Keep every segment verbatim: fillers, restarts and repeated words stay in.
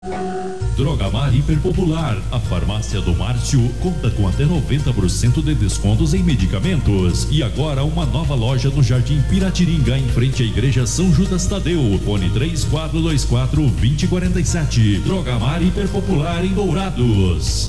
Drogamar Hiper Popular, a farmácia do Márcio, conta com até noventa por cento de descontos em medicamentos. E agora uma nova loja no Jardim Piratininga, em frente à Igreja São Judas Tadeu. Fone três quatro dois quatro, dois zero quatro sete. Drogamar Hiper Popular em Dourados.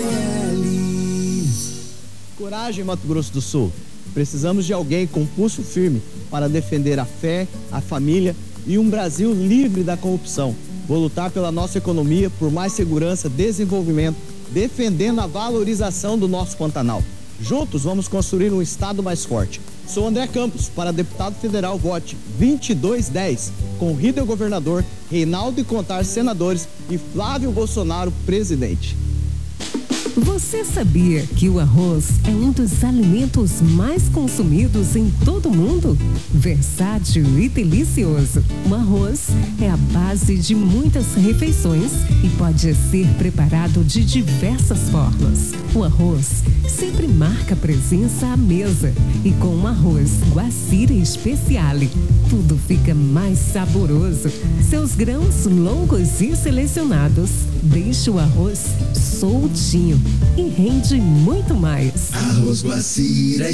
Coragem, Mato Grosso do Sul. Precisamos de alguém com pulso firme para defender a fé, a família e um Brasil livre da corrupção. Vou lutar pela nossa economia, por mais segurança, desenvolvimento, defendendo a valorização do nosso Pantanal. Juntos vamos construir um estado mais forte. Sou André Campos, para deputado federal, vote vinte e dois dez, com Riedel governador, Reinaldo e Contar senadores e Flávio Bolsonaro presidente. Você sabia que o arroz é um dos alimentos mais consumidos em todo o mundo? Versátil e delicioso, o arroz é a base de muitas refeições e pode ser preparado de diversas formas. O arroz sempre marca presença à mesa e com o arroz Guacira Speciale, tudo fica mais saboroso. Seus grãos longos e selecionados deixam o arroz soltinho e rende muito mais. Arroz Guacira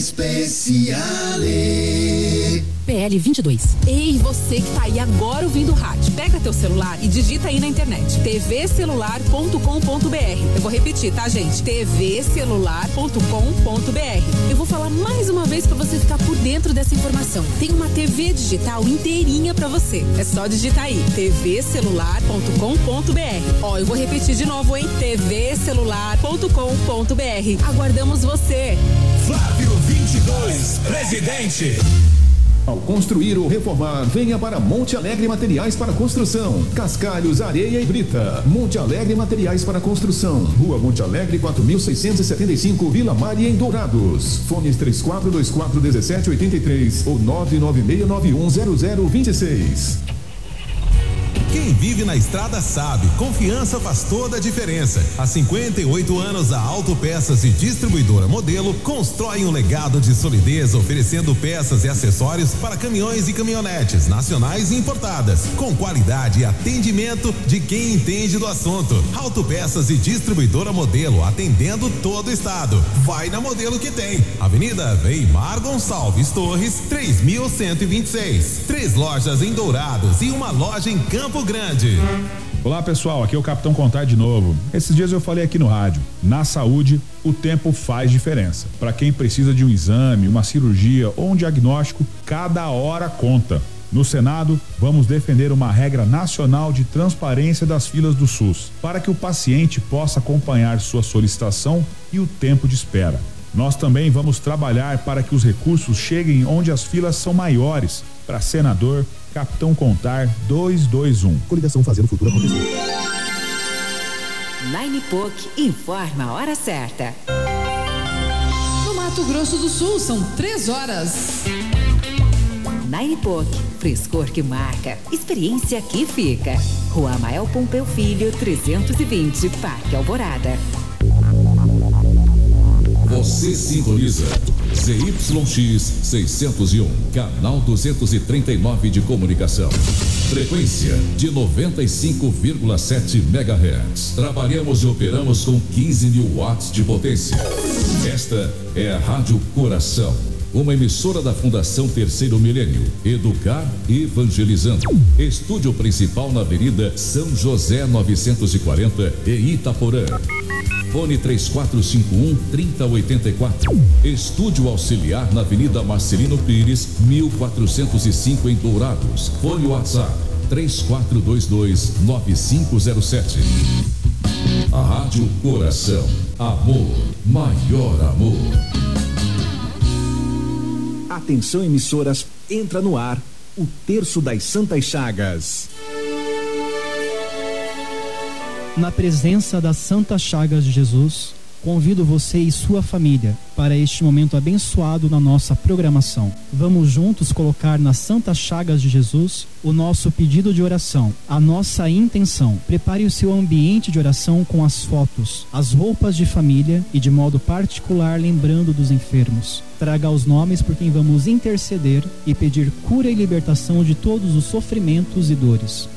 Speciale. P L vinte e dois. Ei, você que tá aí agora ouvindo o rádio, pega teu celular e digita aí na internet t v celular ponto com ponto b r. Eu vou repetir, tá, gente? t v celular ponto com ponto b r. Eu vou falar mais uma vez pra você ficar por dentro dessa informação. Tem uma T V digital inteirinha pra você. É só digitar aí t v celular ponto com ponto b r. Ó, eu vou repetir de novo, hein? t v celular ponto com ponto b r. Aguardamos você. Flávio vinte e dois, presidente. Ao construir ou reformar, venha para Monte Alegre Materiais para Construção. Cascalhos, areia e brita. Monte Alegre Materiais para Construção. Rua Monte Alegre, quatro mil seiscentos e setenta e cinco, Vila Maria, em Dourados. Fones três quatro dois quatro, um sete oito três ou nove nove seis nove um zero zero dois seis. Quem vive na estrada sabe, confiança faz toda a diferença. Há cinquenta e oito anos, a Autopeças e Distribuidora Modelo constrói um legado de solidez, oferecendo peças e acessórios para caminhões e caminhonetes, nacionais e importadas, com qualidade e atendimento de quem entende do assunto. Autopeças e Distribuidora Modelo, atendendo todo o estado. Vai na Modelo que tem. Avenida Weimar Gonçalves Torres, três mil cento e vinte e seis. Três lojas em Dourados e uma loja em Campo Grande. Olá pessoal, aqui é o Capitão Contar de novo. Esses dias eu falei aqui no rádio, na saúde o tempo faz diferença. Para quem precisa de um exame, uma cirurgia ou um diagnóstico, cada hora conta. No Senado, vamos defender uma regra nacional de transparência das filas do SUS, para que o paciente possa acompanhar sua solicitação e o tempo de espera. Nós também vamos trabalhar para que os recursos cheguem onde as filas são maiores. Para senador, Capitão Contar duzentos e vinte e um. Coligação fazendo o futuro acontecer. Nine Poc informa a hora certa. No Mato Grosso do Sul são três horas. Nine Poc, frescor que marca, experiência que fica. Rua Amael Pompeu Filho, trezentos e vinte, Parque Alvorada. Você sintoniza Z Y X seiscentos e um, canal duzentos e trinta e nove de comunicação. Frequência de noventa e cinco vírgula sete megahertz. Trabalhamos e operamos com quinze mil watts de potência. Esta é a Rádio Coração, uma emissora da Fundação Terceiro Milênio. Educar evangelizando. Estúdio principal na Avenida São José novecentos e quarenta, em Itaporã. Fone três quatro cinco um, três zero oito quatro. Estúdio auxiliar na Avenida Marcelino Pires, mil quatrocentos e cinco, em Dourados. Fone WhatsApp três quatro dois dois, nove cinco zero sete. A Rádio Coração. Amor, maior amor. Atenção, emissoras, entra no ar o Terço das Santas Chagas. Na presença das Santas Chagas de Jesus, convido você e sua família para este momento abençoado na nossa programação. Vamos juntos colocar nas Santas Chagas de Jesus o nosso pedido de oração, a nossa intenção. Prepare o seu ambiente de oração com as fotos, as roupas de família e, de modo particular, lembrando dos enfermos. Traga os nomes por quem vamos interceder e pedir cura e libertação de todos os sofrimentos e dores.